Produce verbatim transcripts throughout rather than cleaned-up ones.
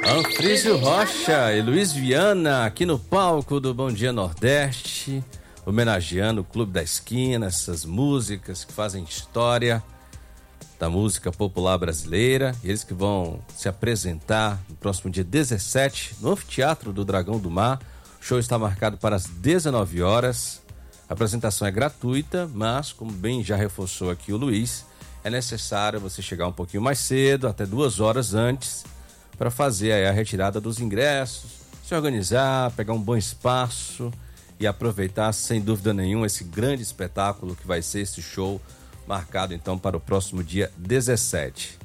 Anfrísio Rocha e Luiz Viana aqui no palco do Bom Dia Nordeste, homenageando o Clube da Esquina, essas músicas que fazem história da música popular brasileira. Eles que vão se apresentar no próximo dia dezessete no Anfiteatro do Dragão do Mar. O show está marcado para as dezenove horas. A apresentação é gratuita, mas, como bem já reforçou aqui o Luiz, é necessário você chegar um pouquinho mais cedo, até duas horas antes, para fazer aí a retirada dos ingressos, se organizar, pegar um bom espaço e aproveitar, sem dúvida nenhuma, esse grande espetáculo que vai ser esse show, marcado então para o próximo dia dezessete.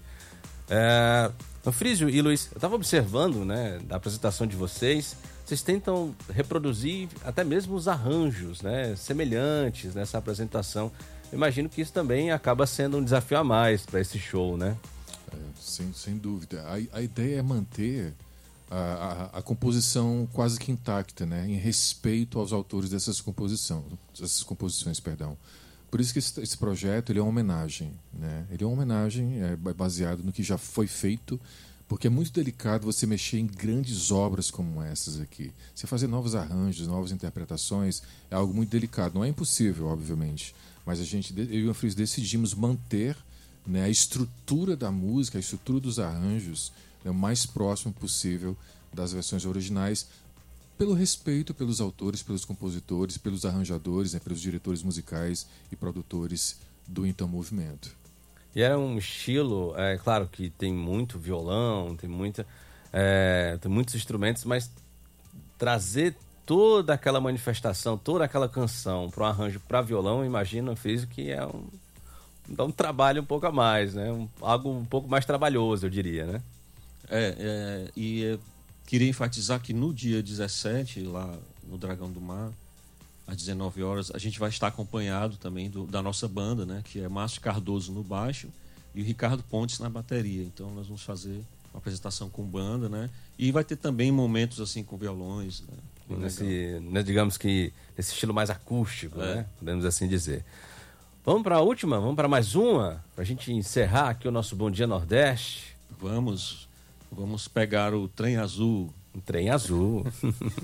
É, Anfrísio e Luiz, eu estava observando, né, da apresentação de vocês, vocês tentam reproduzir até mesmo os arranjos, né, semelhantes nessa apresentação. Eu imagino que isso também acaba sendo um desafio a mais para esse show, né? É, sem, sem dúvida. A, a ideia é manter a, a, a composição quase que intacta, né, em respeito aos autores dessas, composição, dessas composições. Perdão. Por isso que esse, esse projeto ele é uma homenagem. Né? Ele é uma homenagem é, baseado no que já foi feito, porque é muito delicado você mexer em grandes obras como essas aqui. Você fazer novos arranjos, novas interpretações, é algo muito delicado. Não é impossível, obviamente, mas a gente, eu e o Anfrísio decidimos manter, né, a estrutura da música, a estrutura dos arranjos, né, o mais próximo possível das versões originais, pelo respeito pelos autores, pelos compositores, pelos arranjadores, né, pelos diretores musicais e produtores do então movimento. E era um estilo, é claro que tem muito violão, tem, muita, é, tem muitos instrumentos, mas trazer toda aquela manifestação, toda aquela canção para um arranjo para violão, imagino, fiz que é um, dá um trabalho um pouco a mais, né? Um, algo um pouco mais trabalhoso, eu diria, né? É, é e é, queria enfatizar que no dia dezessete, lá no Dragão do Mar, às dezenove horas, a gente vai estar acompanhado também do, da nossa banda, né? Que é Márcio Cardoso no baixo e o Ricardo Pontes na bateria. Então nós vamos fazer uma apresentação com banda, né? E vai ter também momentos assim com violões, né? Nesse, né, digamos que nesse estilo mais acústico, é. né? Podemos assim dizer. Vamos para a última? Vamos para mais uma? Para a gente encerrar aqui o nosso Bom Dia Nordeste. Vamos, vamos pegar o Trem Azul. Um trem azul.